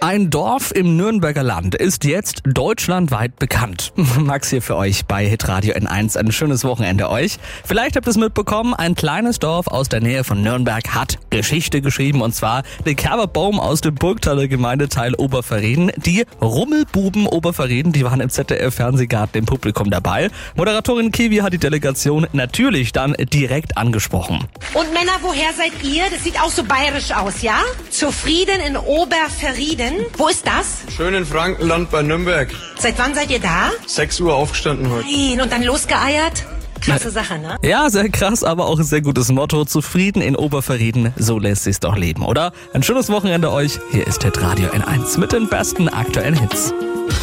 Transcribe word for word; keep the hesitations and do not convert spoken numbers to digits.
Ein Dorf im Nürnberger Land ist jetzt deutschlandweit bekannt. Max hier für euch bei Hitradio N eins. Ein schönes Wochenende euch. Vielleicht habt ihr es mitbekommen, ein kleines Dorf aus der Nähe von Nürnberg hat Geschichte geschrieben. Und zwar die Kerberbaum aus dem Burgtaler Gemeindeteil Oberverreden. Die Rummelbuben Oberverreden, die waren im Z D F-Fernsehgarten im Publikum dabei. Moderatorin Kiwi hat die Delegation natürlich dann direkt angesprochen. Und Männer, woher seid ihr? Das sieht auch so bayerisch aus, ja? Zufrieden in Oberverrieden. Wo ist das? Schön in Frankenland bei Nürnberg. Seit wann seid ihr da? sechs Uhr aufgestanden heute. Nein, und dann losgeeiert? Krasse Sache, ne? Ja, sehr krass, aber auch ein sehr gutes Motto. Zufrieden in Oberverrieden, so lässt sich's doch leben, oder? Ein schönes Wochenende euch. Hier ist Hitradio N eins mit den besten aktuellen Hits.